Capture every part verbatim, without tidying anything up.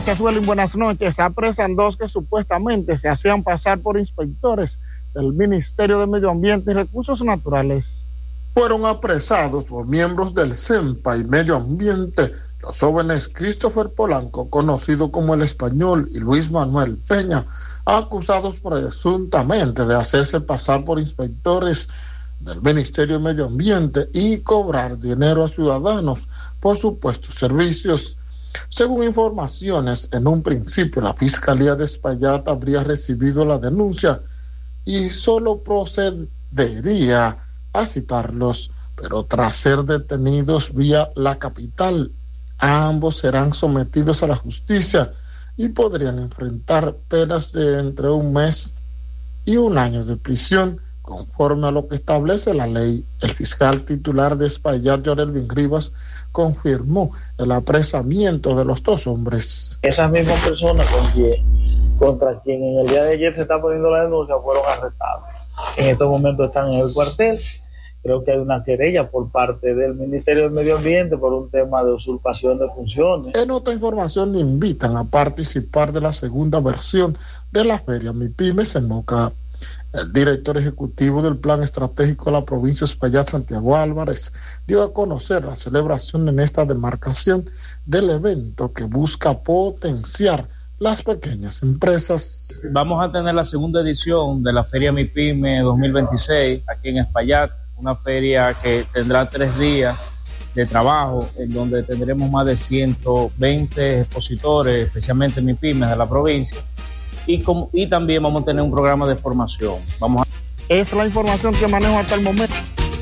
Suelen, buenas noches. Apresan dos que supuestamente se hacían pasar por inspectores del Ministerio de Medio Ambiente y Recursos Naturales. Fueron apresados por miembros del CEMPA y Medio Ambiente los jóvenes Christopher Polanco, conocido como El Español, y Luis Manuel Peña, acusados presuntamente de hacerse pasar por inspectores del Ministerio de Medio Ambiente y cobrar dinero a ciudadanos por supuestos servicios. Según informaciones, en un principio la Fiscalía de Espaillat habría recibido la denuncia y solo procedería a citarlos, pero tras ser detenidos vía la capital, ambos serán sometidos a la justicia y podrían enfrentar penas de entre un mes y un año de prisión, conforme a lo que establece la ley. El fiscal titular de Espaillat, Yorelvin Rivas, confirmó el apresamiento de los dos hombres. Esas mismas personas con quien, contra quien en el día de ayer se está poniendo la denuncia fueron arrestados. En estos momentos están en el cuartel. Creo que hay una querella por parte del Ministerio del Medio Ambiente por un tema de usurpación de funciones. En otra información, le invitan a participar de la segunda versión de la Feria MIPYMES en Moca. El director ejecutivo del Plan Estratégico de la provincia de Espaillat, Santiago Álvarez, dio a conocer la celebración en esta demarcación del evento que busca potenciar las pequeñas empresas. Vamos a tener la segunda edición de la Feria MIPYME dos mil veintiséis aquí en Espaillat, una feria que tendrá tres días de trabajo, en donde tendremos más de ciento veinte expositores, especialmente MIPYMES de la provincia, y, como, y también vamos a tener un programa de formación. Vamos a... Es la información que manejo hasta el momento.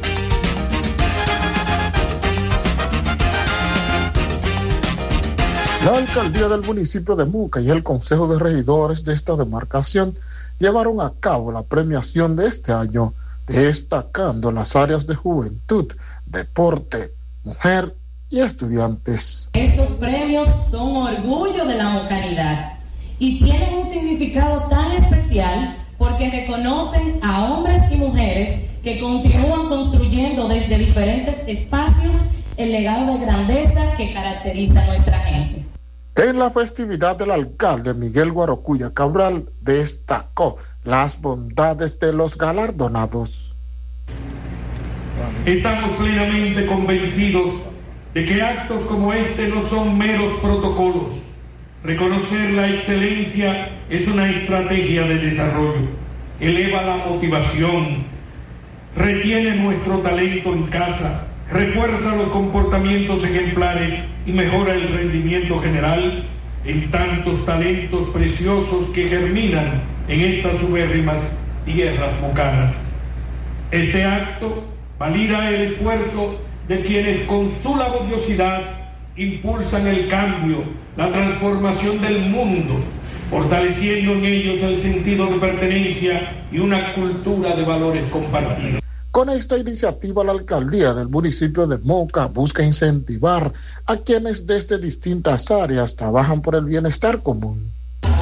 La alcaldía del municipio de Moca y el consejo de regidores de esta demarcación llevaron a cabo la premiación de este año, destacando las áreas de juventud, deporte, mujer y estudiantes. Estos premios son orgullo de la mocanidad y tienen un significado tan especial porque reconocen a hombres y mujeres que continúan construyendo desde diferentes espacios el legado de grandeza que caracteriza a nuestra gente. En la festividad del alcalde Miguel Guarocuya Cabral destacó las bondades de los galardonados. Estamos plenamente convencidos de que actos como este no son meros protocolos. Reconocer la excelencia es una estrategia de desarrollo, eleva la motivación, retiene nuestro talento en casa, refuerza los comportamientos ejemplares y mejora el rendimiento general en tantos talentos preciosos que germinan en estas ubérrimas tierras mocanas. Este acto valida el esfuerzo de quienes con su laboriosidad impulsan el cambio, la transformación del mundo, fortaleciendo en ellos el sentido de pertenencia y una cultura de valores compartidos. Con esta iniciativa, la alcaldía del municipio de Moca busca incentivar a quienes desde distintas áreas trabajan por el bienestar común.